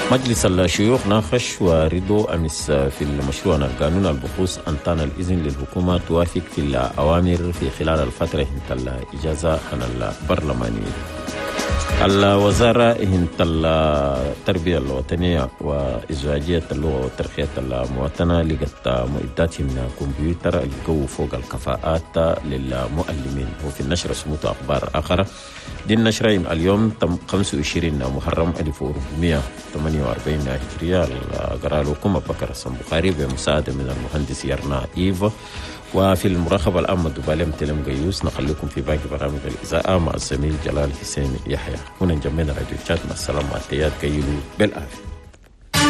مجلس الشيوخ ناقش ورضو أمس في المشروع القانون البخصوص أنطان الإذن للحكومة توافق في الأوامر في خلال الفترة هنت الإجازة عن البرلمانية. الوزارة هنت التربية الوطنية وإزواجية اللغة وترقية المواطنة لقت معدات من كمبيوتر الجو فوق الكفاءات للمؤلمين. وفي النشرة سموت أخبار آخر. دي النشرة اليوم 25 محرم 1448 هجرية. قرار الحكومة بكر الصنبخاري بمساعدة من المهندس يرنا إيفا. وفي المراقبة العامة دبالة تلم قيوس. نخليكم في باقي برامج الإذاعة مع الزميل جلال حسين يحيى. هنا جمعنا راديو تشات. مع السلامة. التيات قيلوا بالعافية.